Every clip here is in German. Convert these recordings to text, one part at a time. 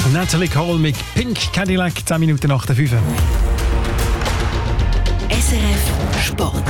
Natalie Cole mit Pink Cadillac, 10 Minuten nach der 5. SRF Sport.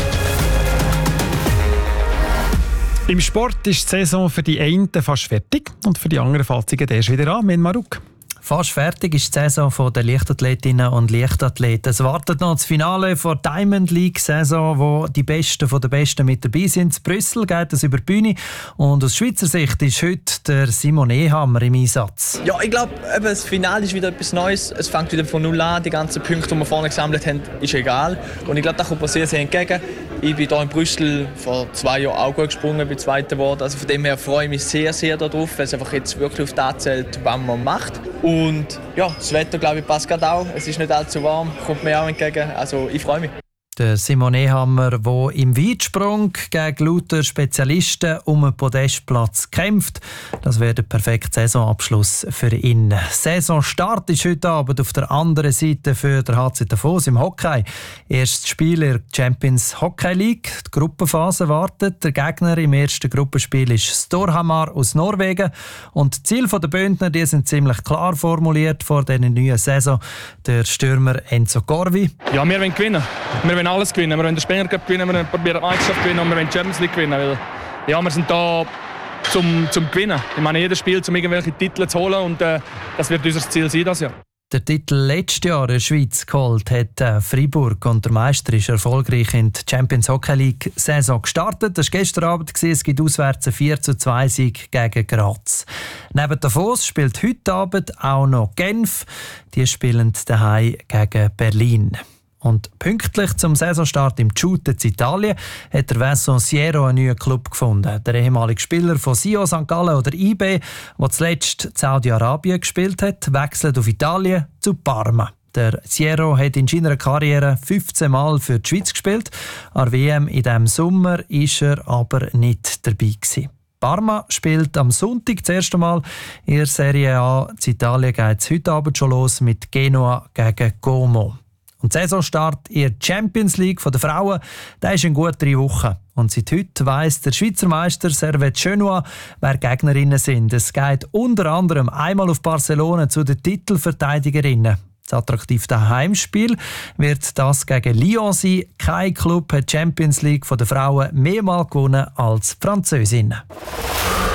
Im Sport ist die Saison für die einen fast fertig und für die anderen fällt sie erst wieder an, in Marok. Fast fertig ist die Saison der Leichtathletinnen und Leichtathleten. Es wartet noch das Finale der Diamond League-Saison, wo die Besten von den Besten mit dabei sind. In Brüssel geht es über die Bühne und aus Schweizer Sicht ist heute der Simon Ehammer im Einsatz. Ja, ich glaube, das Finale ist wieder etwas Neues. Es fängt wieder von null an. Die ganzen Punkte, die wir vorne gesammelt haben, ist egal. Und ich glaube, das kommt mir sehr, sehr entgegen. Ich bin hier in Brüssel vor 2 Jahren auch gut gesprungen, bin Zweiter geworden. Also von dem her freue ich mich sehr, sehr darauf, weil es einfach jetzt wirklich auf das zählt, was man macht. Und ja, das Wetter, glaube ich, passt gerade auch. Es ist nicht allzu warm, kommt mir auch entgegen. Also ich freue mich. Der Simon Ehammer, der im Weitsprung gegen lauter Spezialisten um einen Podestplatz kämpft. Das wäre der perfekte Saisonabschluss für ihn. Saisonstart ist heute Abend auf der anderen Seite für den HC Davos im Hockey. Erstes Spiel in der Champions Hockey League. Die Gruppenphase wartet. Der Gegner im ersten Gruppenspiel ist Storhamar aus Norwegen. Und die Ziele der Bündner die sind ziemlich klar formuliert vor dieser neuen Saison. Der Stürmer Enzo Corvi. Ja, wir wollen gewinnen. Wir wollen alles gewinnen. Wir wollen den Spenger Cup gewinnen, wir probieren die Meisterschaft gewinnen und wir wollen die Champions League gewinnen. Weil, ja, wir sind da zum Gewinnen. Ich meine, jedes Spiel, um irgendwelche Titel zu holen und das wird unser Ziel sein dieses Jahr. Der Titel letztes Jahr in der Schweiz geholt hat Freiburg und der Meister ist erfolgreich in die Champions Hockey League Saison gestartet. Das war gestern Abend. Es gibt auswärts einen 4:2 Sieg gegen Graz. Neben Davos spielt heute Abend auch noch Genf. Die spielen daheim gegen Berlin. Und pünktlich zum Saisonstart im Giute in Italien hat der Vincent Siero einen neuen Club gefunden. Der ehemalige Spieler von Sio St. Gallen oder IB, der zuletzt in Saudi-Arabien gespielt hat, wechselt auf Italien zu Parma. Der Siero hat in seiner Karriere 15 Mal für die Schweiz gespielt. An der WM in diesem Sommer war er aber nicht dabei gewesen. Parma spielt am Sonntag das erste Mal in der Serie A. In Italien geht es heute Abend schon los mit Genoa gegen Como. Und der Saisonstart in der Champions League der Frauen, der ist in gut 3 Wochen. Und seit heute weiss der Schweizer Meister Servette Genua, wer Gegnerinnen sind. Es geht unter anderem einmal auf Barcelona zu den Titelverteidigerinnen. Das attraktive Heimspiel wird das gegen Lyon sein. Kein Club hat die Champions League der Frauen mehrmals gewonnen als die Französinnen.